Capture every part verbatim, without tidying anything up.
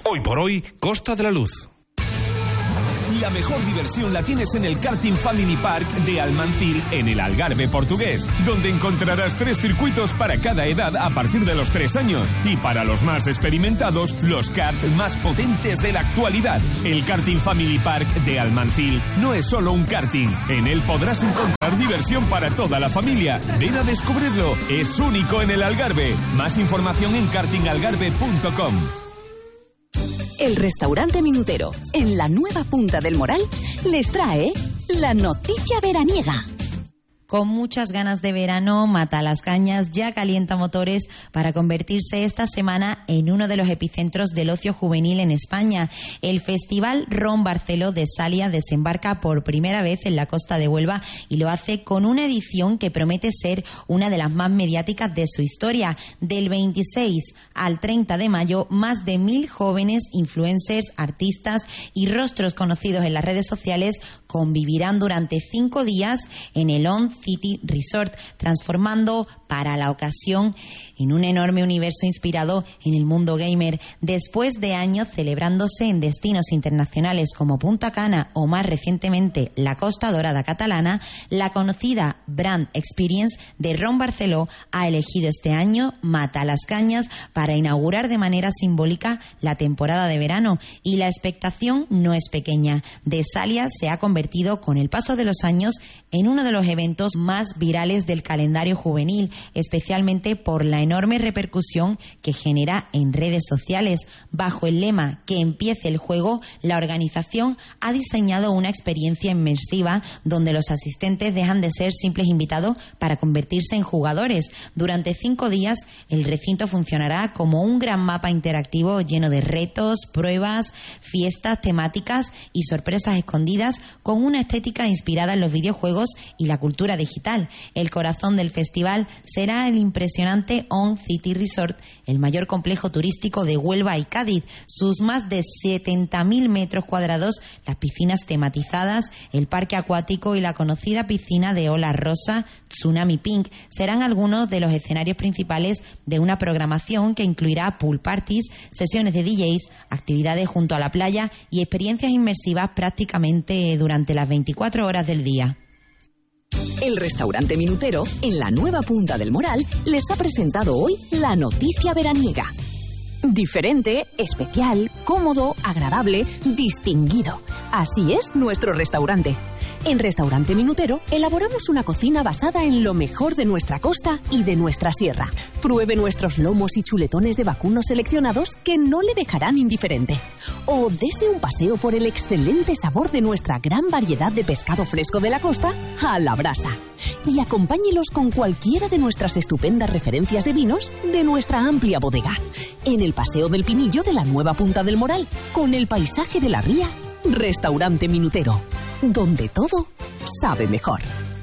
Hoy por hoy, Costa de la Luz. La mejor diversión la tienes en el Karting Family Park de Almancil, en el Algarve portugués, donde encontrarás tres circuitos para cada edad a partir de los tres años. Y para los más experimentados, los karts más potentes de la actualidad. El Karting Family Park de Almancil no es solo un karting. En él podrás encontrar diversión para toda la familia. Ven a descubrirlo. Es único en el Algarve. Más información en karting algarve punto com. El restaurante Minutero, en la nueva Punta del Moral, les trae la noticia veraniega. Con muchas ganas de verano, Matalascañas ya calienta motores para convertirse esta semana en uno de los epicentros del ocio juvenil en España. El Festival Ron Barceló de Salia desembarca por primera vez en la costa de Huelva y lo hace con una edición que promete ser una de las más mediáticas de su historia. Del veintiséis al treinta de mayo, más de mil jóvenes, influencers, artistas y rostros conocidos en las redes sociales convivirán durante cinco días en el On City Resort, transformando para la ocasión en un enorme universo inspirado en el mundo gamer. Después de años celebrándose en destinos internacionales como Punta Cana o más recientemente la Costa Dorada catalana, la conocida Brand Experience de Ron Barceló ha elegido este año Matalascañas para inaugurar de manera simbólica la temporada de verano, y la expectación no es pequeña. De Salia se ha convertido con el paso de los años en uno de los eventos más virales del calendario juvenil, especialmente por la enorme repercusión que genera en redes sociales. Bajo el lema "Que empiece el juego", la organización ha diseñado una experiencia inmersiva donde los asistentes dejan de ser simples invitados para convertirse en jugadores. Durante cinco días, el recinto funcionará como un gran mapa interactivo lleno de retos, pruebas, fiestas temáticas y sorpresas escondidas, con una estética inspirada en los videojuegos y la cultura digital. El corazón del festival será el impresionante On City Resort, el mayor complejo turístico de Huelva y Cádiz. Sus más de setenta mil metros cuadrados, las piscinas tematizadas, el parque acuático y la conocida piscina de ola rosa Tsunami Pink serán algunos de los escenarios principales de una programación que incluirá pool parties, sesiones de D Js, actividades junto a la playa y experiencias inmersivas prácticamente durante las veinticuatro horas del día. El restaurante Minutero, en la nueva Punta del Moral, les ha presentado hoy la noticia veraniega. Diferente, especial, cómodo, agradable, distinguido. Así es nuestro restaurante. En Restaurante Minutero elaboramos una cocina basada en lo mejor de nuestra costa y de nuestra sierra. Pruebe nuestros lomos y chuletones de vacuno seleccionados que no le dejarán indiferente. O dese un paseo por el excelente sabor de nuestra gran variedad de pescado fresco de la costa a la brasa. Y acompáñelos con cualquiera de nuestras estupendas referencias de vinos de nuestra amplia bodega. En el Paseo del Pinillo de la nueva Punta del Moral, con el paisaje de la ría, Restaurante Minutero, donde todo sabe mejor.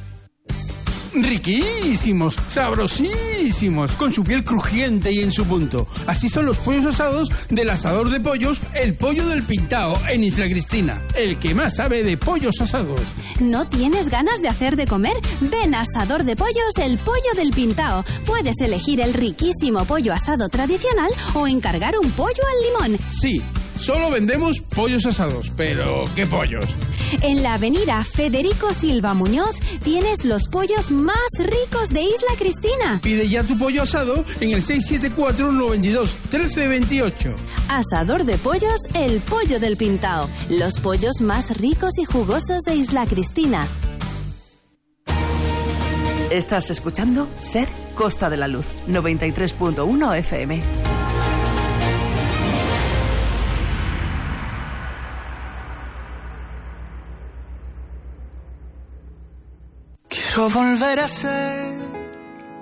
Riquísimos, sabrosísimos, con su piel crujiente y en su punto. Así son los pollos asados del asador de pollos, El Pollo del Pintao, en Isla Cristina, el que más sabe de pollos asados. ¿No tienes ganas de hacer de comer? Ven a Asador de Pollos, El Pollo del Pintao. Puedes elegir el riquísimo pollo asado tradicional o encargar un pollo al limón. Sí, solo vendemos pollos asados, pero ¿qué pollos? En la avenida Federico Silva Muñoz tienes los pollos más ricos de Isla Cristina. Pide ya tu pollo asado en el seis siete cuatro, noventa y dos, trece veintiocho. Asador de Pollos, El Pollo del Pintao. Los pollos más ricos y jugosos de Isla Cristina. Estás escuchando Ser Costa de la Luz, noventa y tres punto uno F M. Quiero volver a ser